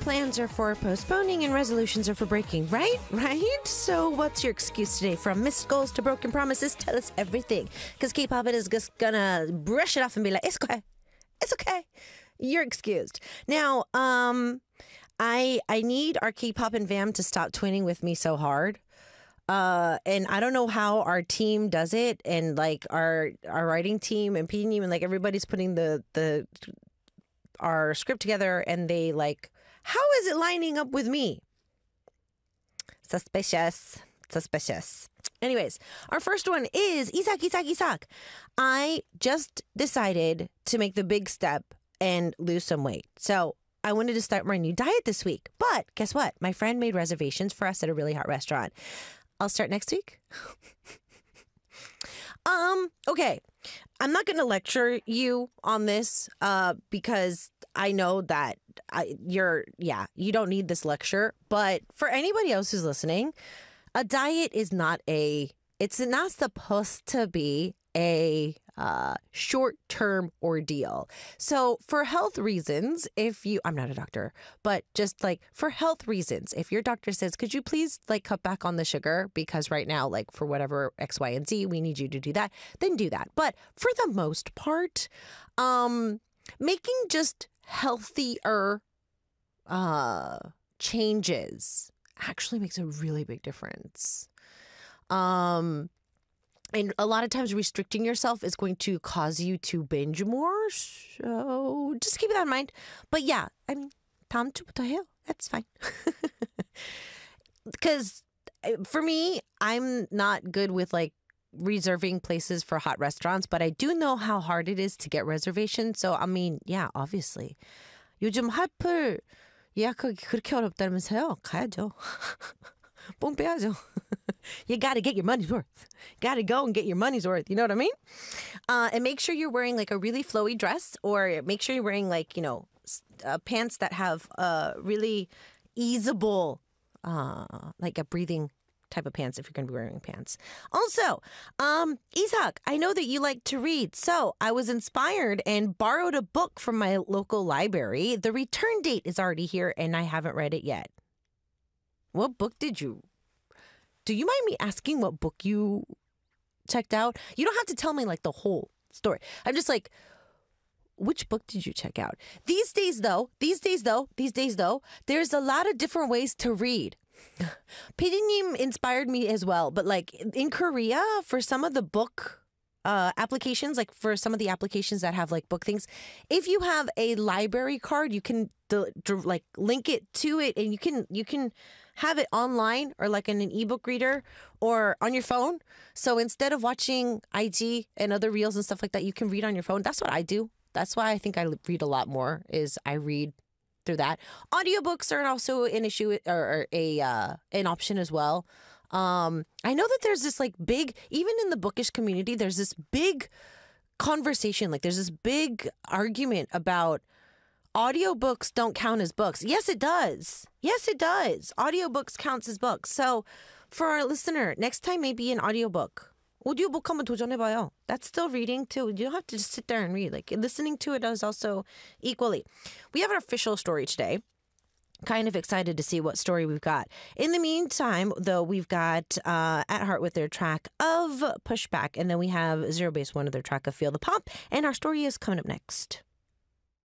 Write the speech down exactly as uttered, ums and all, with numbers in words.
plans are for postponing and resolutions are for breaking, right? Right? So what's your excuse today? From missed goals to broken promises, tell us everything. Because K-pop is just gonna brush it off and be like, it's okay. It's okay. You're excused. Now, um, I I need our K-pop and V A M to stop twinning with me so hard. Uh, and I don't know how our team does it, and like our our writing team and P D team, and like everybody's putting the the our script together, and they like, how is it lining up with me? Suspicious, suspicious. Anyways, our first one is Isak, Isak, Isak. I just decided to make the big step and lose some weight, so I wanted to start my new diet this week. But guess what? My friend made reservations for us at a really hot restaurant. I'll start next week. um, okay. I'm not going to lecture you on this uh, because I know that I, you're, yeah, you don't need this lecture. But for anybody else who's listening, a diet is not a, it's not supposed to be a uh, short-term ordeal. So for health reasons, if you, I'm not a doctor, but just like for health reasons, if your doctor says, could you please like cut back on the sugar because right now, like for whatever X, Y, and Z, we need you to do that, then do that. But for the most part, um, making just healthier uh, changes actually makes a really big difference. Um, And a lot of times restricting yourself is going to cause you to binge more. So just keep that in mind. But yeah, I mean, 다음 주부터 해요. That's fine. Because for me, I'm not good with like reserving places for hot restaurants, but I do know how hard it is to get reservations. So, I mean, yeah, obviously. 요즘 핫플 예약하기 그렇게 어렵다면서요? 가야죠. 뽕 빼야죠. You got to get your money's worth. Got to go and get your money's worth. You know what I mean? Uh, and make sure you're wearing like a really flowy dress, or make sure you're wearing like, you know, uh, pants that have uh, really easeable, uh, like a breathing type of pants if you're going to be wearing pants. Also, um, Isak, I know that you like to read. So I was inspired and borrowed a book from my local library. The return date is already here and I haven't read it yet. What book did you... Do you mind me asking what book you checked out? You don't have to tell me like the whole story. I'm just like, which book did you check out? These days though, these days though, these days though, there's a lot of different ways to read. 피디님 inspired me as well. But like in Korea, for some of the book uh, applications, like for some of the applications that have like book things, if you have a library card, you can do, do, like link it to it, and you can you can have it online or like in an ebook reader or on your phone. So instead of watching I G and other reels and stuff like that, you can read on your phone. That's what I do. That's why I think I read a lot more, is I read through that. Audiobooks are also an issue or, or a uh, an option as well. Um, I know that there's this like big, even in the bookish community, there's this big conversation. Like there's this big argument about audiobooks don't count as books. Yes, it does. Yes, it does. Audiobooks counts as books. So for our listener, next time maybe an audiobook. Audiobook 한번 도전해봐요. That's still reading too. You don't have to just sit there and read. Like listening to it is also equally. We have an official story today. Kind of excited to see what story we've got. In the meantime, though, we've got uh, At Heart with their track of Pushback. And then we have Zero Base One of their track of Feel the Pop. And our story is coming up next.